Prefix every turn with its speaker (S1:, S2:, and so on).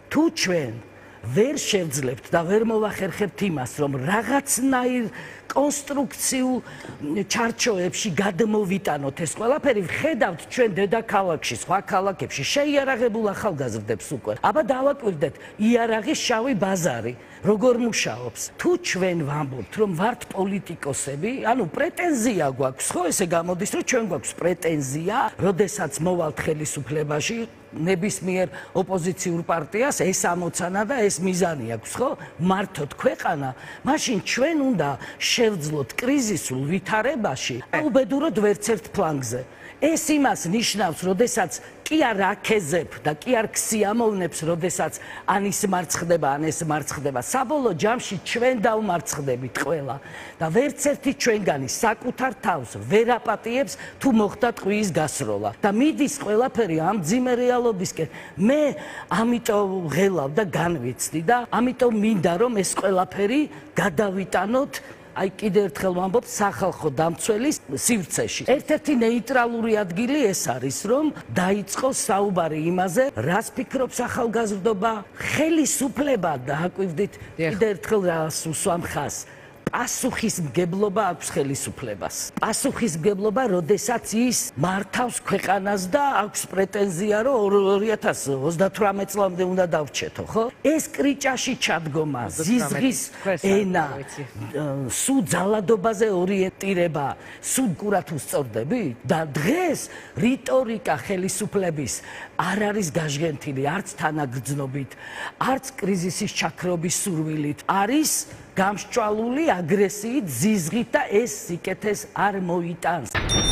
S1: თუ ჩვენ ვერ შევძლებთ და ვერ მოვახერხებთ იმას, რომ რაღაცნაირ კონსტრუქციულ ჩარჩოებში გადმოვიტანოთ ეს ყველაფერი, ხედავთ ჩვენ დედაქალაქში, სხვა ქალაქებში შეიარაღებულ ახალგაზრდებს უკვე. აბა დავაკვირდეთ იარაღის შავი ბაზარი, როგორ მუშაობს. თუ ჩვენ ვამბობთ, რომ ვართ პოლიტიკოსები, ანუ პრეტენზია გვაქვს, ხო, ესე გამოდის, რომ ჩვენ გვაქვს პრეტენზია, როდესაც მოვალთ ხელისუფლებაში, ნებისმიერ ოპოზიციურ პარტიას ეს ამოცანა და ეს მიზანი აქვს, ხო? მართოთ ქვეყანა, მაშინ ჩვენ უნდა შევძლოთ კრიზისულ ვითარებაში, უბედუროთ ვერც ერთ ფლანგზე. ეს იმას ნიშნავს, როდესაც კი არ აქეზებ და კი არ ქსიამოვნებს, როდესაც ან ის მარცხდება, ან ეს მარცხდება. საბოლოო ჯამში ჩვენ დავმარცხდებით ყველა და ვერც ერთი ჩვენგანი საკუთარ თავს ვერ აპატიებს, თუ მოხდა ტყუის გასროლა. და მიდის ყველაფერი ამ ძიმე რეალობისკენ. მე ამიტომ ღელავ და განვიცდი და ამიტომ მინდა რომ ეს ყველაფერი გადავიტანოთ აი კიდევ ერთხელ ვამბობ სახალხო დამცველის სივრცეში. ერთ-ერთი ნეიტრალური ადგილი ეს არის, რომ დაიწყოს საუბარი იმაზე, რას ფიქრობს ახალგაზრდობა, ხელისუფლება და აკვირდით კიდევ ერთხელ რას უსვამ ხაზს. პასუხისმგებლობა აქვს ხელისუფლებას. პასუხისმგებლობა, როდესაც ის მართავს ქვეყანას და აქვს პრეტენზია, რომ 2038 წლამდე უნდა დავრჩეთო, ხო? ეს კრიჭაში ჩადგომა, ზიზღის ენა, სულ ძალადობაზე ორიენტირება, სულ კურად უსწორდები და დღეს რიტორიკა ხელისუფლების არ არის გაჟღენთილი არც თანაგრძნობით, არც კრიზისის ჩაქრობის სურვილით, არის გამსჭვალული აგრესიით, ზიზღით და ეს სიკეთეს არ მოიტანს.